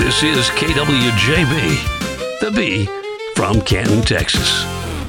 This is KWJB, the B from Canton, Texas.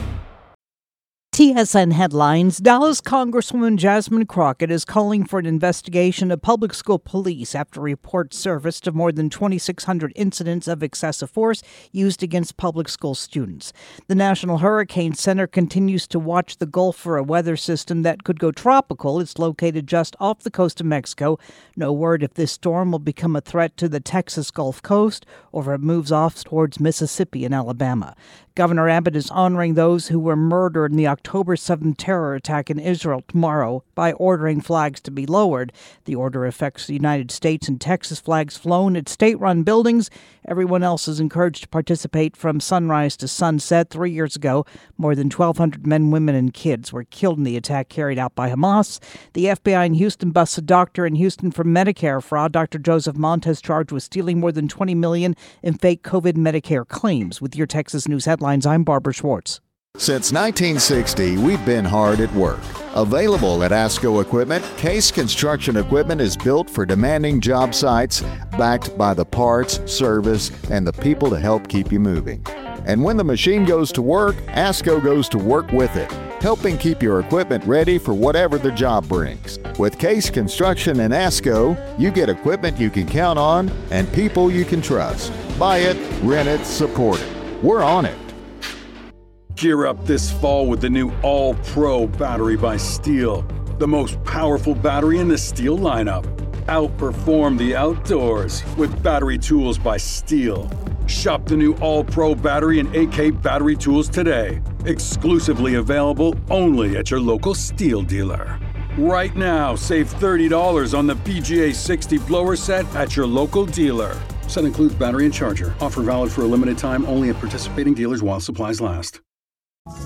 TSN headlines. Dallas Congresswoman Jasmine Crockett is calling for an investigation of public school police after reports surfaced of more than 2,600 incidents of excessive force used against public school students. The National Hurricane Center continues to watch the Gulf for a weather system that could go tropical. It's located just off the coast of Mexico. No word if this storm will become a threat to the Texas Gulf Coast or if it moves off towards Mississippi and Alabama. Governor Abbott is honoring those who were murdered in the October 7th terror attack in Israel tomorrow by ordering flags to be lowered. The order affects the United States and Texas flags flown at state-run buildings. Everyone else is encouraged to participate from sunrise to sunset. 3 years ago, more than 1,200 men, women, and kids were killed in the attack carried out by Hamas. The FBI in Houston busts a doctor in Houston for Medicare fraud. Dr. Joseph Montes charged with stealing more than $20 million in fake COVID Medicare claims. With your Texas News headlines, I'm Barbara Schwartz. Since 1960, we've been hard at work. Available at ASCO Equipment, Case Construction Equipment is built for demanding job sites, backed by the parts, service, and the people to help keep you moving. And when the machine goes to work, ASCO goes to work with it, helping keep your equipment ready for whatever the job brings. With Case Construction and ASCO, you get equipment you can count on and people you can trust. Buy it, rent it, support it. We're on it. Gear up this fall with the new All-Pro battery by Steel, the most powerful battery in the Steel lineup. Outperform the outdoors with battery tools by Steel. Shop the new All-Pro battery and AK battery tools today. Exclusively available only at your local Steel dealer. Right now, save $30 on the PGA 60 blower set at your local dealer. Set includes battery and charger. Offer valid for a limited time only at participating dealers while supplies last.